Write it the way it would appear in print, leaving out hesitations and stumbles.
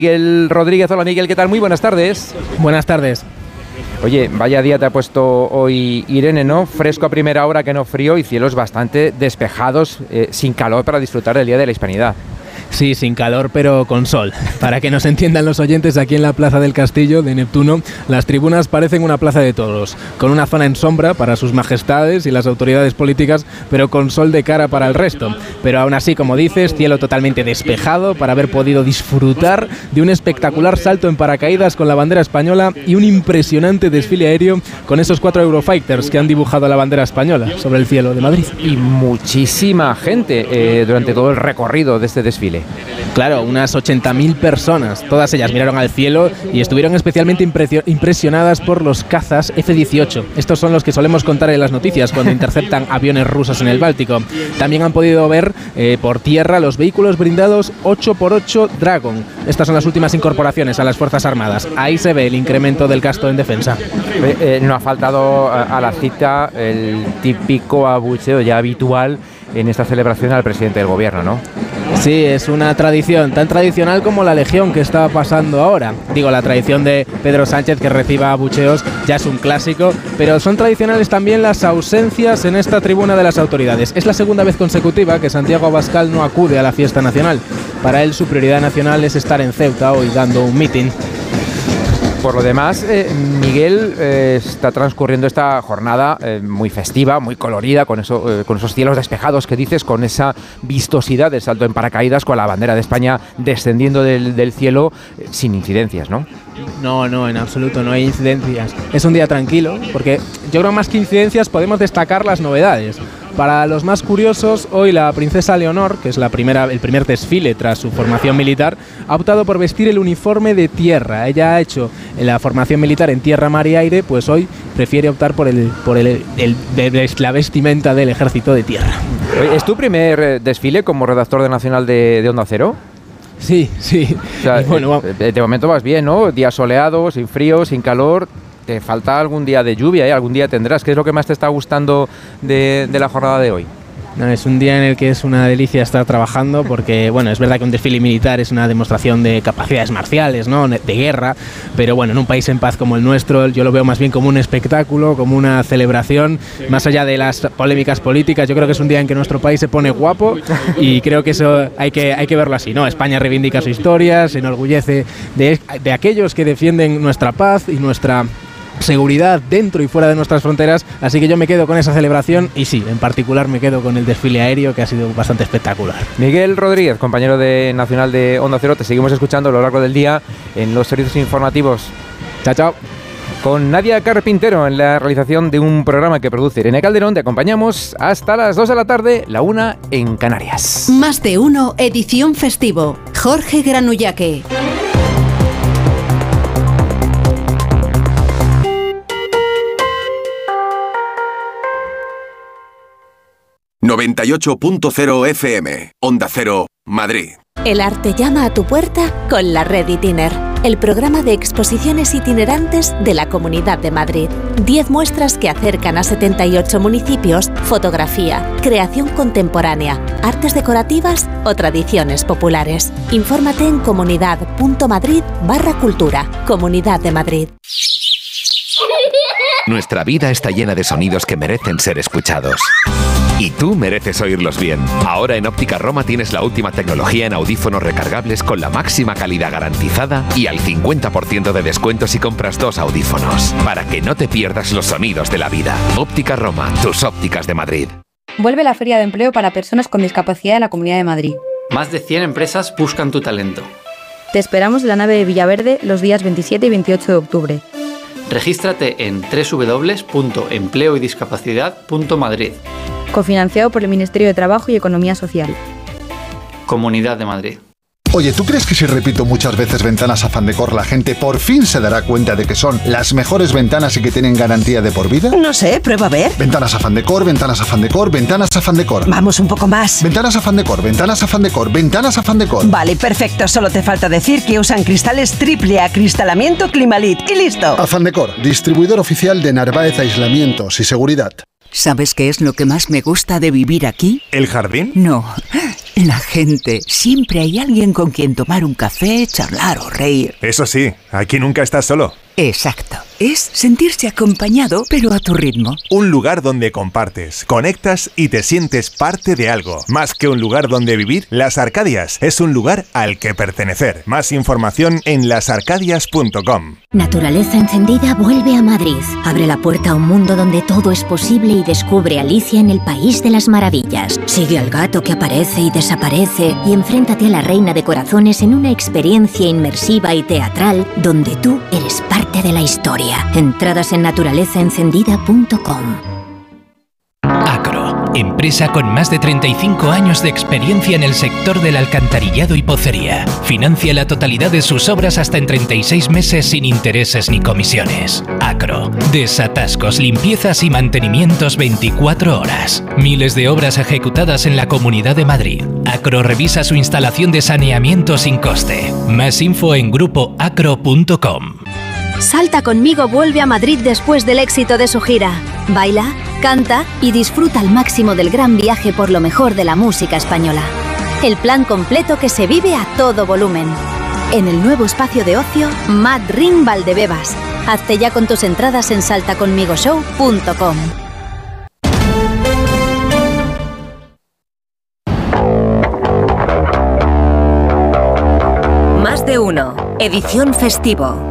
Miguel Rodríguez. Hola Miguel, ¿qué tal? Muy buenas tardes. Buenas tardes. Oye, vaya día te ha puesto hoy Irene, ¿no? Fresco a primera hora, que no frío, y cielos bastante despejados, sin calor, para disfrutar del Día de la Hispanidad. Sí, sin calor, pero con sol. Para que nos entiendan los oyentes, aquí en la Plaza del Castillo de Neptuno, las tribunas parecen una plaza de toros, con una zona en sombra para sus majestades y las autoridades políticas, pero con sol de cara para el resto. Pero aún así, como dices, cielo totalmente despejado para haber podido disfrutar de un espectacular salto en paracaídas con la bandera española y un impresionante desfile aéreo con esos 4 Eurofighters que han dibujado la bandera española sobre el cielo de Madrid. Y muchísima gente durante todo el recorrido de este desfile. Claro, unas 80.000 personas, todas ellas miraron al cielo y estuvieron especialmente impresionadas por los cazas F-18. Estos son los que solemos contar en las noticias cuando interceptan aviones rusos en el Báltico. También han podido ver por tierra los vehículos blindados 8x8 Dragon. Estas son las últimas incorporaciones a las Fuerzas Armadas. Ahí se ve el incremento del gasto en defensa. No ha faltado a la cita el típico abucheo ya habitual en esta celebración al presidente del gobierno, ¿no? Sí, es una tradición, tan tradicional como la Legión que está pasando ahora. Digo, la tradición de Pedro Sánchez que reciba abucheos ya es un clásico, pero son tradicionales también las ausencias en esta tribuna de las autoridades. Es la segunda vez consecutiva que Santiago Abascal no acude a la fiesta nacional. Para él, su prioridad nacional es estar en Ceuta hoy dando un mitin. Por lo demás, Miguel, está transcurriendo esta jornada muy festiva, muy colorida, con esos cielos despejados que dices, con esa vistosidad del salto en paracaídas, con la bandera de España descendiendo del cielo, sin incidencias, ¿no? No, en absoluto, no hay incidencias. Es un día tranquilo, porque yo creo más que incidencias podemos destacar las novedades. Para los más curiosos, hoy la princesa Leonor, que es el primer desfile tras su formación militar, ha optado por vestir el uniforme de tierra. Ella ha hecho la formación militar en tierra, mar y aire, pues hoy prefiere optar por la vestimenta del ejército de tierra. ¿Es tu primer desfile como redactor de Nacional de Onda Cero? Sí. O sea, bueno, de momento vas bien, ¿no? Día soleado, sin frío, sin calor. ¿Te falta algún día de lluvia? ¿Algún día tendrás? ¿Qué es lo que más te está gustando de la jornada de hoy? No, es un día en el que es una delicia estar trabajando porque, bueno, es verdad que un desfile militar es una demostración de capacidades marciales, ¿no?, de guerra, pero bueno, en un país en paz como el nuestro yo lo veo más bien como un espectáculo, como una celebración, más allá de las polémicas políticas. Yo creo que es un día en que nuestro país se pone guapo y creo que eso hay que verlo así, ¿no? España reivindica su historia, se enorgullece de aquellos que defienden nuestra paz y nuestra seguridad dentro y fuera de nuestras fronteras, así que yo me quedo con esa celebración y sí, en particular me quedo con el desfile aéreo, que ha sido bastante espectacular. Miguel Rodríguez, compañero de Nacional de Onda Cero, te seguimos escuchando a lo largo del día en los servicios informativos. Chao. Con Nadia Carpintero en la realización de un programa que produce Irene Calderón, te acompañamos hasta las 2 de la tarde, la 1 en Canarias. Más de uno, edición festivo. Jorge Granullaque. ...98.0 FM, Onda Cero, Madrid. El arte llama a tu puerta con la Red Itiner, el programa de exposiciones itinerantes de la Comunidad de Madrid. 10 muestras que acercan a 78 municipios, fotografía, creación contemporánea, artes decorativas o tradiciones populares. Infórmate en comunidad.madrid/cultura. Comunidad de Madrid. Nuestra vida está llena de sonidos que merecen ser escuchados. Y tú mereces oírlos bien. Ahora en Óptica Roma tienes la última tecnología en audífonos recargables con la máxima calidad garantizada y al 50% de descuento si compras 2 audífonos. Para que no te pierdas los sonidos de la vida. Óptica Roma, tus ópticas de Madrid. Vuelve la Feria de Empleo para Personas con Discapacidad de la Comunidad de Madrid. Más de 100 empresas buscan tu talento. Te esperamos en la nave de Villaverde los días 27 y 28 de octubre. Regístrate en www.empleoydiscapacidad.madrid. Cofinanciado por el Ministerio de Trabajo y Economía Social. Comunidad de Madrid. Oye, ¿tú crees que si repito muchas veces Ventanas Afán Decor, la gente por fin se dará cuenta de que son las mejores ventanas y que tienen garantía de por vida? No sé, prueba a ver. Ventanas Afán Decor, Ventanas Afán Decor, Ventanas Afán Decor. Vamos un poco más. Ventanas Afán Decor, Ventanas Afán Decor, Ventanas Afán Decor. Vale, perfecto. Solo te falta decir que usan cristales triple acristalamiento Climalit. Y listo. Afán Decor, distribuidor oficial de Narváez Aislamientos y Seguridad. ¿Sabes qué es lo que más me gusta de vivir aquí? ¿El jardín? No, La gente. Siempre hay alguien con quien tomar un café, charlar o reír. Eso sí, aquí nunca estás solo. Exacto. Es sentirse acompañado, pero a tu ritmo. Un lugar donde compartes, conectas y te sientes parte de algo. Más que un lugar donde vivir, Las Arcadias es un lugar al que pertenecer. Más información en lasarcadias.com. Naturaleza Encendida vuelve a Madrid. Abre la puerta a un mundo donde todo es posible y descubre Alicia en el País de las Maravillas. Sigue al gato que aparece y desaparece y enfréntate a la Reina de Corazones en una experiencia inmersiva y teatral donde tú eres parte de la historia. Entradas en naturalezaencendida.com. Acro, empresa con más de 35 años de experiencia en el sector del alcantarillado y pocería. Financia la totalidad de sus obras hasta en 36 meses sin intereses ni comisiones. Acro, desatascos, limpiezas y mantenimientos 24 horas. Miles de obras ejecutadas en la Comunidad de Madrid. Acro revisa su instalación de saneamiento sin coste. Más info en grupoacro.com. Salta conmigo vuelve a Madrid después del éxito de su gira. Baila, canta y disfruta al máximo del gran viaje por lo mejor de la música española. El plan completo que se vive a todo volumen. En el nuevo espacio de ocio Mad Ring Valdebebas. Hazte ya con tus entradas en saltaconmigoshow.com. Más de uno. Edición festivo.